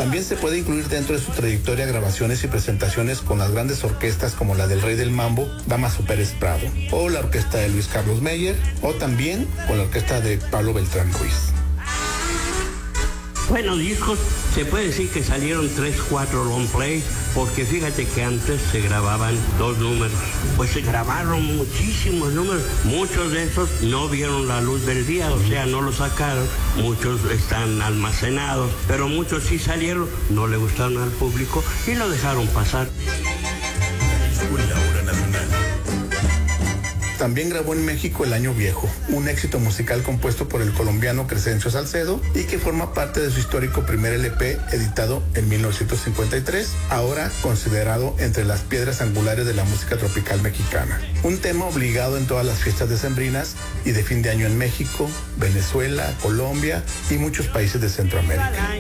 También se puede incluir dentro de su trayectoria grabaciones y presentaciones con las grandes orquestas como la del Rey del Mambo, Dámaso Pérez Prado, o la orquesta de Luis Carlos Meyer, o también con la orquesta de Pablo Beltrán Ruiz. Bueno, discos, se puede decir que salieron 3, 4 long plays, porque fíjate que antes se grababan 2 números. Pues se grabaron muchísimos números, muchos de esos no vieron la luz del día, o sea, no los sacaron, muchos están almacenados, pero muchos sí salieron, no le gustaron al público y lo dejaron pasar. También grabó en México El Año Viejo, un éxito musical compuesto por el colombiano Crescencio Salcedo y que forma parte de su histórico primer LP editado en 1953, ahora considerado entre las piedras angulares de la música tropical mexicana. Un tema obligado en todas las fiestas decembrinas y de fin de año en México, Venezuela, Colombia y muchos países de Centroamérica.